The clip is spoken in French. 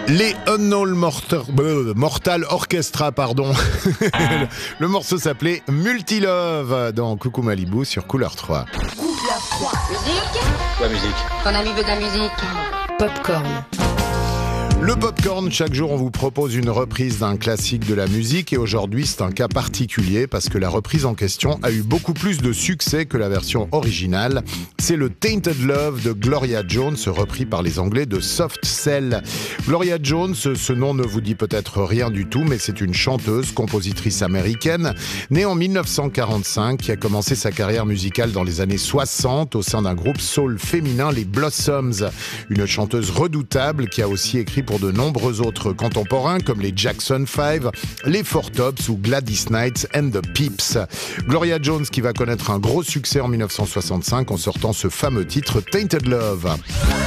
Les Unknown Mortal Orchestra, pardon. Le morceau s'appelait Multilove dans Coucou Malibu sur Couleur 3. Couleur 3. Musique. Quoi musique? Ton ami veut de la musique. Popcorn. Le Popcorn, chaque jour on vous propose une reprise d'un classique de la musique et aujourd'hui c'est un cas particulier parce que la reprise en question a eu beaucoup plus de succès que la version originale. C'est le Tainted Love de Gloria Jones, repris par les Anglais de Soft Cell. Gloria Jones, ce nom ne vous dit peut-être rien du tout, mais c'est une chanteuse, compositrice américaine, née en 1945, qui a commencé sa carrière musicale dans les années 60 au sein d'un groupe soul féminin, les Blossoms. Une chanteuse redoutable qui a aussi écrit pour de nombreux autres contemporains comme les Jackson 5, les Four Tops ou Gladys Knight and the Pips. Gloria Jones qui va connaître un gros succès en 1965 en sortant ce fameux titre Tainted Love.